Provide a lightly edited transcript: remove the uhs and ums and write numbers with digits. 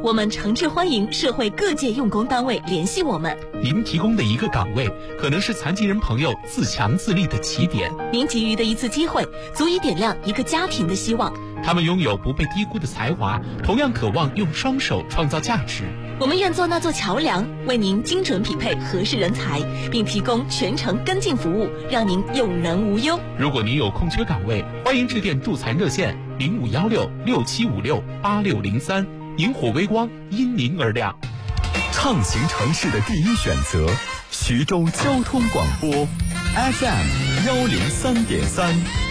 我们诚挚欢迎社会各界用工单位联系我们。 您提供的一个岗位，可能是残疾人朋友自强自立的起点。 您给予的一次机会，足以点亮一个家庭的希望。 他们拥有不被低估的才华，同样渴望用双手创造价值。 我们愿做那座桥梁，为您精准匹配合适人才，并提供全程跟进服务，让您有能无忧。 如果您有空缺岗位，欢迎致电助残热线051667568603，萤火微光因您而亮。 畅行城市的第一选择，徐州交通广播 FM103.3。